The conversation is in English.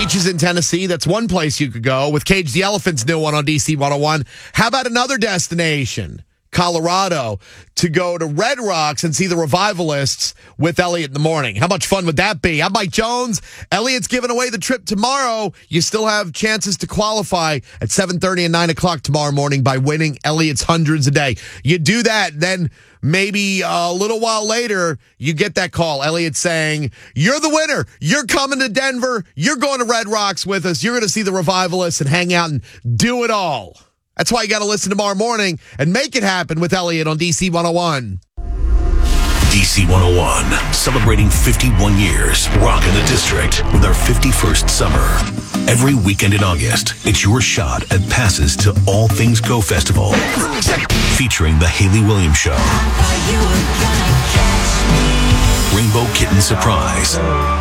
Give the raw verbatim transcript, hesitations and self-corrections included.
beaches in Tennessee. That's one place you could go with Cage the Elephant's new one on D C one oh one. How about another destination? Colorado, to go to Red Rocks and see the Revivalists with Elliot in the morning. How much fun would that be? I'm Mike Jones. Elliot's giving away the trip tomorrow. You still have chances to qualify at seven thirty and nine o'clock tomorrow morning by winning Elliot's hundreds a day. You do that, then maybe a little while later, you get that call. Elliot saying, you're the winner. You're coming to Denver. You're going to Red Rocks with us. You're going to see the Revivalists and hang out and do it all. That's why you got to listen tomorrow morning and make it happen with Elliot on D C one oh one. D C one oh one, celebrating fifty-one years, rocking the district with our fifty-first summer. Every weekend in August, it's your shot at passes to All Things Go Festival, featuring The Haley Williams Show, Rainbow Kitten Surprise,